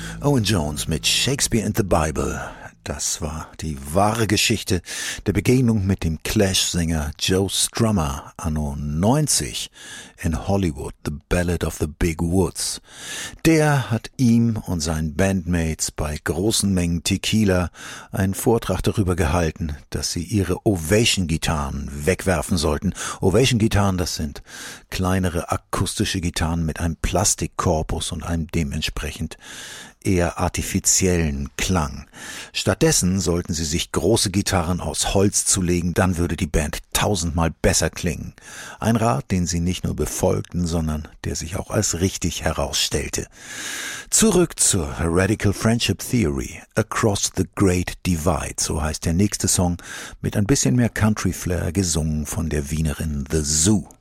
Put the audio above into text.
Owen Jones mit Shakespeare in the Bible. Das war die wahre Geschichte der Begegnung mit dem Clash-Sänger Joe Strummer anno 90 in Hollywood, The Ballad of the Big Woods. Der hat ihm und seinen Bandmates bei großen Mengen Tequila einen Vortrag darüber gehalten, dass sie ihre Ovation-Gitarren wegwerfen sollten. Ovation-Gitarren, das sind kleinere akustische Gitarren mit einem Plastikkorpus und einem dementsprechend eher artifiziellen Klang. Stattdessen sollten sie sich große Gitarren aus Holz zulegen, dann würde die Band 1000-mal besser klingen. Ein Rat, den sie nicht nur befolgten, sondern der sich auch als richtig herausstellte. Zurück zur Radical Friendship Theory, Across the Great Divide, so heißt der nächste Song, mit ein bisschen mehr Country Flair, gesungen von der Wienerin The Zoo.